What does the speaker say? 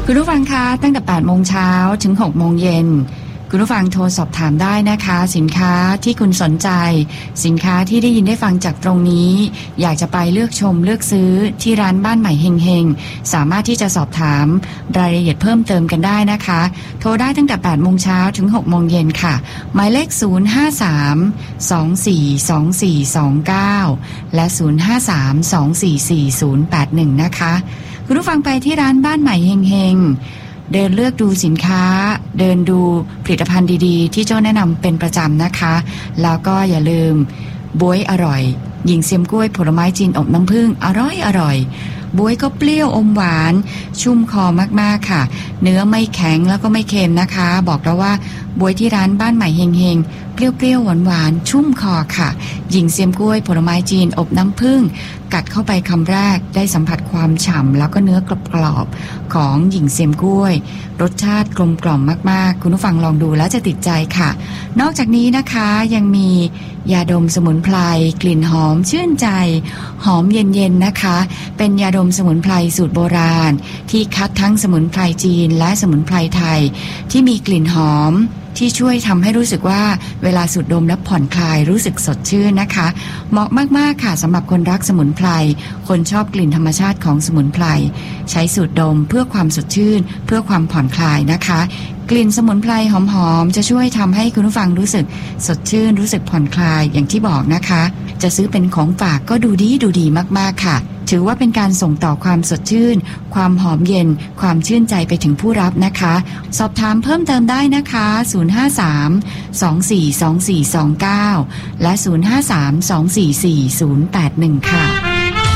คุณผู้ฟังคะตั้งแต่ 8 โมงเช้าถึง 6 โมงเย็นคุณผู้ฟังโทรสอบถามได้นะคะสินค้าที่คุณสนใจสินค้าที่ได้ยินได้ฟังจากตรงนี้อยากจะไปเลือกชมเลือกซื้อที่ร้านบ้านใหม่เฮงๆสามารถที่จะสอบถามรายละเอียดเพิ่มเติมกันได้นะคะโทรได้ตั้งแต่ 8 โมงเช้าถึง 6 โมงเย็นค่ะหมายเลข 053-242429 และ 053-244-081 นะคะคุณผู้ฟังไปที่ร้านบ้านใหม่เฮงๆเดินเลือกดูสินค้าเดินดูผลิตภัณฑ์ดีๆที่เจ้าแนะนำเป็นประจำนะคะแล้วก็อย่าลืมบ๊วยอร่อยหญิงเซียมกล้วยผลไม้จีนอบน้ำผึ้งอร่อยบ๊วยก็เปรี้ยวอมหวานชุ่มคอมากๆค่ะเนื้อไม่แข็งแล้วก็ไม่เค็มนะคะบอกแล้วว่าบ๊วยที่ร้านบ้านใหม่เฮงๆเปรี้ยวหวานชุ่มคอค่ะหญิงเซียมกล้วยผลไม้จีนอบน้ำผึ้งกัดเข้าไปคำแรกได้สัมผัสความฉ่ำแล้วก็เนื้อกรอบๆของหญิงเซียมกล้วยรสชาติกลมกล่อมมากๆคุณผู้ฟังลองดูแล้วจะติดใจค่ะนอกจากนี้นะคะยังมียาดมสมุนไพรกลิ่นหอมชื่นใจหอมเย็นๆนะคะเป็นยาดมสมุนไพรสูตรโบราณที่คัดทั้งสมุนไพรจีนและสมุนไพรไทยที่มีกลิ่นหอมที่ช่วยทำให้รู้สึกว่าเวลาสูดดมแล้วผ่อนคลายรู้สึกสดชื่นนะคะเหมาะมากๆค่ะสำหรับคนรักสมุนไพรคนชอบกลิ่นธรรมชาติของสมุนไพรใช้สูดดมเพื่อความสดชื่นเพื่อความผ่อนคลายนะคะกลิ่นสมุนไพรหอมๆจะช่วยทำให้คุณผู้ฟังรู้สึกสดชื่นรู้สึกผ่อนคลายอย่างที่บอกนะคะจะซื้อเป็นของฝากก็ดูดีมากๆค่ะถือว่าเป็นการส่งต่อความสดชื่นความหอมเย็นความชื่นใจไปถึงผู้รับนะคะสอบถามเพิ่มเติมได้นะคะ053-242429และ053-244-081ค่ะ